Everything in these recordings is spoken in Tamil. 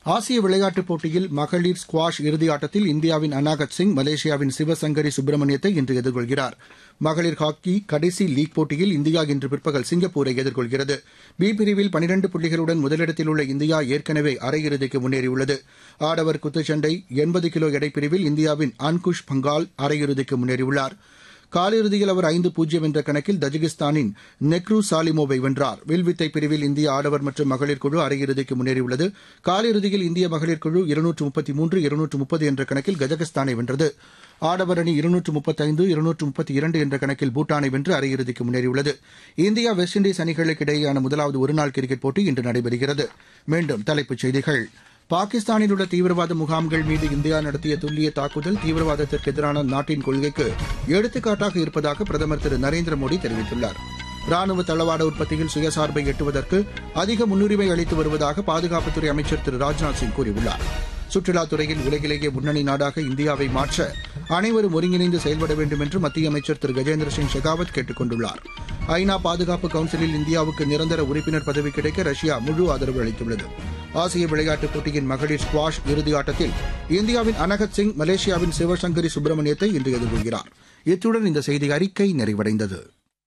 ஆசிய விளையாட்டுப் போட்டியில் மகளிர் ஸ்குவாஷ் இறுதியாட்டத்தில் இந்தியாவின் அனாகத் சிங் மலேசியாவின் சிவசங்கரி சுப்பிரமணியத்தை இன்று எதிர்கொள்கிறார். மகளிர் ஹாக்கி கடைசி லீக் போட்டியில் இந்தியா இன்று பிற்பகல் சிங்கப்பூரை எதிர்கொள்கிறது. பி பிரிவில் 12 புள்ளிகளுடன் முதலிடத்தில் உள்ள இந்தியா ஏற்கனவே அரையிறுதிக்கு முன்னேறியுள்ளது. ஆடவர் குத்துச்சண்டை 80 கிலோ எடைப்பிரிவில் இந்தியாவின் அன்குஷ் பங்கால் அரையிறுதிக்கு முன்னேறியுள்ளார். காலிறுதியில் அவர் 5-0 என்ற கணக்கில் தஜிகிஸ்தானின் நெக்ரு சாலிமோவை வென்றார். வில்வித்தை பிரிவில் இந்திய ஆடவர் மற்றும் மகளிர் குழு அரையிறுதிக்கு முன்னேறியுள்ளது. காலிறுதியில் இந்திய மகளிர் குழு 233-230 என்ற கணக்கில் கஜகஸ்தானை வென்றது. ஆடவர் அணி 235-232 என்ற கணக்கில் பூட்டானை வென்று அரையிறுதிக்கு முன்னேறியுள்ளது. இந்தியா வெஸ்ட் இண்டீஸ் அணிகளுக்கு இடையேயான முதலாவது ஒருநாள் கிரிக்கெட் போட்டி இன்று நடைபெறுகிறது. மீண்டும் தலைப்புச் செய்திகள். பாகிஸ்தானில் உள்ள தீவிரவாத முகாம்கள் மீது இந்தியா நடத்திய துல்லிய தாக்குதல் தீவிரவாதத்திற்கு எதிரான நாட்டின் கொள்கைக்கு எடுத்துக்காட்டாக இருப்பதாக பிரதமர் திரு நரேந்திர மோடி தெரிவித்துள்ளார். ராணுவ தளவாட உற்பத்தியில் சுயசார்பை எட்டுவதற்கு அதிக முன்னுரிமை அளித்து வருவதாக பாதுகாப்புத்துறை அமைச்சர் திரு ராஜ்நாத் சிங் கூறியுள்ளார். சுற்றுலாத்துறையில் உலகிலேயே முன்னணி நாடாக இந்தியாவை மாற்ற அனைவரும் ஒருங்கிணைந்து செயல்பட வேண்டும் என்று மத்திய அமைச்சர் திரு கஜேந்திர சிங் ஷெகாவத் கேட்டுக் கொண்டுள்ளார். ஐநா பாதுகாப்பு கவுன்சிலில் இந்தியாவுக்கு நிரந்தர உறுப்பினர் பதவி கிடைக்க ரஷ்யா முழு ஆதரவு அளித்துள்ளது. ஆசிய விளையாட்டுப் போட்டியின் மகளிர் ஸ்குவாஷ் இறுதியாட்டத்தில் இந்தியாவின் அனகத் சிங் மலேசியாவின் சிவசங்கரி சுப்பிரமணியத்தை இன்று எதிர்கொள்கிறார். இத்துடன் இந்த செய்தி அறிக்கை நிறைவடைந்தது.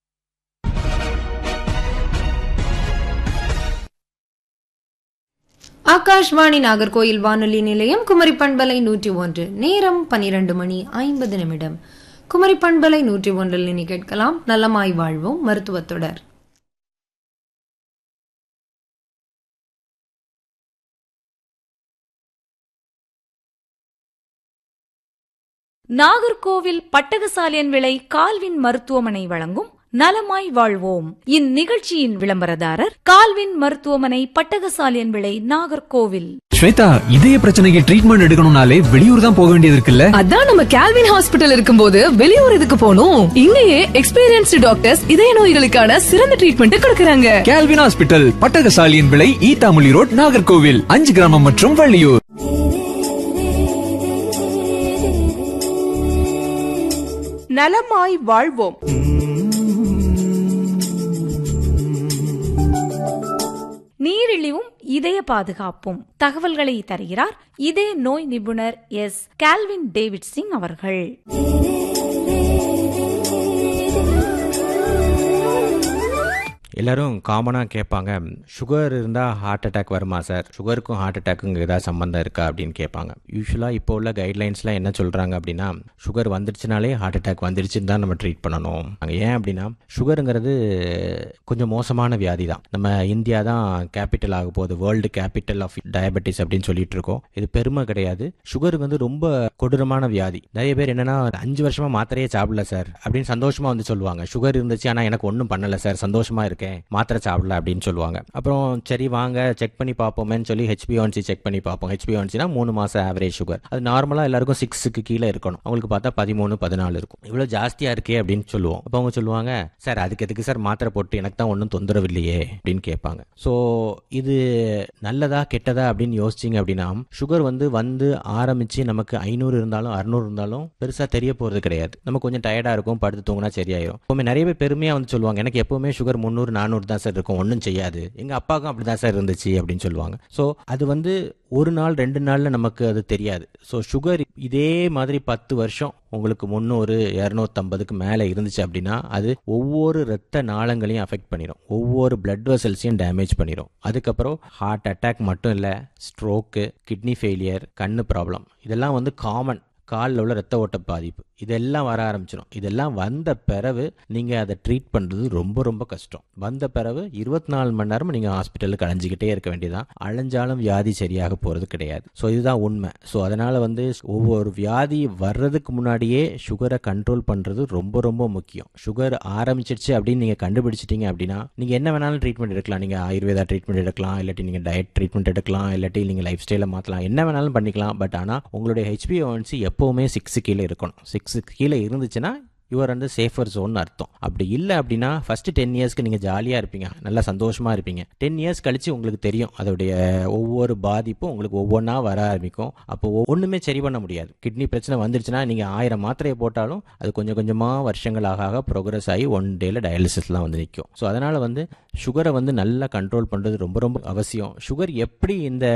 ஆகாஷ்வாணி நாகர்கோயில் வானொலி நிலையம் குமரி பண்பலை 101 நேரம் 12:50. குமரி பண்பலை 101 இனி கேட்கலாம் நலமாய் வாழ்வோம் மருத்துவத்தொடர். நாகர்கோவில் பட்டகசாலியன் விளை கால்வின் மருத்துவமனை வழங்கும் நலமாய் வாழ்வோம். இந்நிகழ்ச்சியின் விளம்பரதாரர் கால்வின் மருத்துவமனை பட்டகசாலியன் விளை நாகர்கோவில். ஸ்வேதா, இதய பிரச்சனைக்கு ட்ரீட்மெண்ட் எடுக்கணும்னாலே வெளியூர் தான் போக வேண்டியது இருக்குல்ல? அதான் நம்ம கால்வின் ஹாஸ்பிட்டல் இருக்கும்போது வெளியூர் எதுக்கு போகணும்? இங்கேயே எக்ஸ்பீரியன்ஸ்டு டாக்டர்ஸ் இதய நோய்களுக்கான சிறந்த ட்ரீட்மெண்ட் கொடுக்கறாங்க. கால்வின் ஹாஸ்பிட்டல் பட்டகசாலியன் விளை ஈத்தாமொழி ரோட் நாகர்கோவில் 5 கிராமம் மற்றும் வள்ளியூர். நலமாய் வாழ்வோம். நீரிழிவும் இதய பாதுகாப்பும் தகவல்களை தருகிறார் இதய நோய் நிபுணர் எஸ் கால்வின் டேவிட் சிங் அவர்கள். எல்லாரும் காமனாக கேட்பாங்க, சுகர் இருந்தால் ஹார்ட் அட்டாக் வருமா சார்? சுகருக்கும் ஹார்ட் அட்டாக்குங்க ஏதாவது சம்மந்தம் இருக்கா அப்படின்னு கேட்பாங்க. யூஸ்வலாக இப்போ உள்ள கைட்லைன்ஸ்லாம் என்ன சொல்கிறாங்க அப்படின்னா, சுகர் வந்துடுச்சுனாலே ஹார்ட் அட்டாக் வந்துடுச்சுன்னு தான் நம்ம ட்ரீட் பண்ணணும். ஏன் அப்படின்னா, சுகருங்கிறது கொஞ்சம் மோசமான வியாதி தான். நம்ம இந்தியா தான் கேபிட்டல் ஆக போகுது, வேர்ல்டு கேபிட்டல் ஆஃப் டயபெட்டிஸ் அப்படின்னு சொல்லிட்டு இருக்கோம். இது பெருமை கிடையாது. சுகர் வந்து ரொம்ப கொடூரமான வியாதி. நிறைய பேர் என்னன்னா 5 வருஷமா மாத்திரையே சாப்பிடல சார் அப்படின்னு சந்தோஷமா வந்து சொல்லுவாங்க. சுகர் இருந்துச்சு ஆனால் எனக்கு ஒன்றும் பண்ணலை சார், சந்தோஷமா இருக்கேன், மாத்திரை சாப்பிடல அப்படின்னு சொல்லுவாங்க. அப்புறம் சரி வாங்க செக் பண்ணி பார்ப்போமேன்னு சொல்லி HbA1c செக் பண்ணி பார்ப்போம். HbA1cனா 3 மாசம் ஆவரேஜ் சுகர். அது நார்மலா எல்லாருக்கும் 6க்கு கீழே இருக்கணும். அவங்களுக்கு பார்த்தா 13, 14 இருக்கும். இவ்வளவு ஜாஸ்தியா இருக்கே அப்படின்னு சொல்லுவோம். அப்போ அவங்க சொல்லுவாங்க, சார் அதுக்கு எதுக்கு சார் மாத்திரை போட்டு, எனக்கு தான் ஒன்றும் தொந்தரவு இல்லையே அப்படின்னு கேட்பாங்க. ஸோ இது நல்லதா கெட்டதா அப்படின்னு யோசிச்சிங்க அப்படின்னா, சுகர் வந்து ஆரம்பிச்சு நமக்கு 500 இருந்தாலும் 600 இருந்தாலும் பெருசா தெரிய போறது கிடையாது. நம்ம கொஞ்சம் டயர்டா இருக்கும், படுத்து தூங்கினா சரியாயிரும். எப்பவுமே நிறைய பேர் பெருமையா வந்து சொல்லுவாங்க, எனக்கு எப்பவுமே சுகர் 300, 400 தான் சார் இருக்கும், ஒன்றும் செய்யாது, எங்க அப்பாவுக்கும் அப்படிதான் சார் இருந்துச்சு அப்படின்னு சொல்லுவாங்க. ஸோ அது வந்து 1 நாள் 2 நாள்ல நமக்கு அது தெரியாது. ஸோ சுகர் இதே மாதிரி 10 வருஷம் உங்களுக்கு 300, 250க்கு மேலே இருந்துச்சு அப்படின்னா அது ஒவ்வொரு இரத்த நாளங்களையும் அஃபெக்ட் பண்ணிடும், ஒவ்வொரு பிளட் வெசல்ஸையும் டேமேஜ் பண்ணிடும். அதுக்கப்புறம் ஹார்ட் அட்டாக் மட்டும் இல்லை, ஸ்ட்ரோக்கு, கிட்னி ஃபெயிலியர், கண்ணு ப்ராப்ளம், இதெல்லாம் வந்து காமன். காலில் உள்ள ரத்த ஓட்ட பாதிப்பு இதெல்லாம் வர ஆரம்பிச்சிடும். இதெல்லாம் வந்த பிறகு நீங்கள் அதை ட்ரீட் பண்ணுறது ரொம்ப ரொம்ப கஷ்டம். வந்த பிறகு 24 மணி நேரம் நீங்கள் ஹாஸ்பிட்டலுக்கு அலைஞ்சிக்கிட்டே இருக்க வேண்டியதான். அலைஞ்சாலும் வியாதி சரியாக போகிறது கிடையாது. ஸோ இதுதான் உண்மை. ஸோ அதனால் வந்து ஒவ்வொரு வியாதி வர்றதுக்கு முன்னாடியே சுகரை கண்ட்ரோல் பண்ணுறது ரொம்ப ரொம்ப முக்கியம். சுகர் ஆரம்பிச்சிருச்சு அப்படின்னு நீங்கள் கண்டுபிடிச்சிட்டிங்க அப்படின்னா நீங்கள் என்ன வேணாலும் ட்ரீட்மெண்ட் எடுக்கலாம். நீங்கள் ஆயுர்வேதா ட்ரீட்மெண்ட் எடுக்கலாம், இல்லாட்டி நீங்கள் டயட் ட்ரீட்மெண்ட் எடுக்கலாம், இல்லாட்டி நீங்கள் லைஃப் ஸ்டைலை மாற்றலாம், என்ன வேணாலும் பண்ணிக்கலாம். பட் ஆனால் உங்களுடைய HbA1c எப்போவுமே 6 கீழே இருக்கணும். 6 கீழே இருந்துச்சுன்னா யுவர் வந்து சேஃபர் ஜோன் அர்த்தம். அப்படி இல்லை அப்படின்னா ஃபர்ஸ்ட் 10 இயர்ஸ்க்கு நீங்கள் ஜாலியாக இருப்பீங்க, நல்லா சந்தோஷமாக இருப்பீங்க. 10 இயர்ஸ் கழிச்சு உங்களுக்கு தெரியும் அதோடைய ஒவ்வொரு பாதிப்பும் உங்களுக்கு ஒவ்வொன்றா வர ஆரம்பிக்கும். அப்போ ஒன்றுமே சரி பண்ண முடியாது. கிட்னி பிரச்சனை வந்துருச்சுன்னா நீங்கள் 1000 மாத்திரையை போட்டாலும் அது கொஞ்சம் கொஞ்சமாக வருஷங்கள் ஆக ப்ரோக்ரஸ் ஆகி 1 டேல டயாலிசிஸ்லாம் வந்து நிற்கும். ஸோ அதனால் வந்து சுகரை வந்து நல்லா கண்ட்ரோல் பண்ணுறது ரொம்ப ரொம்ப அவசியம். சுகர் எப்படி இந்த